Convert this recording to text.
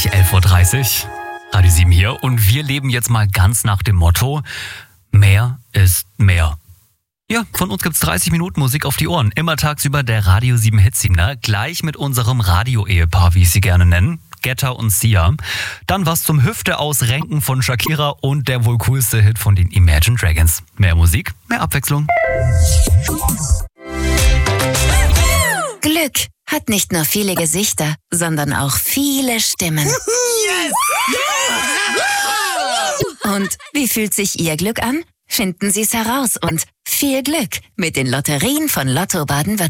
11:30 Uhr. Radio 7 hier und wir leben jetzt mal ganz nach dem Motto: Mehr ist mehr. Ja, von uns gibt's 30 Minuten Musik auf die Ohren. Immer tagsüber der Radio 7 Hitsiebener. Gleich mit unserem Radio-Ehepaar, wie ich sie gerne nennen. Getta und Sia. Dann was zum Hüfte ausrenken von Shakira und der wohl coolste Hit von den Imagine Dragons. Mehr Musik, mehr Abwechslung. Glück hat nicht nur viele Gesichter, sondern auch viele Stimmen. Yes! Und wie fühlt sich Ihr Glück an? Finden Sie es heraus und viel Glück mit den Lotterien von Lotto Baden-Württemberg.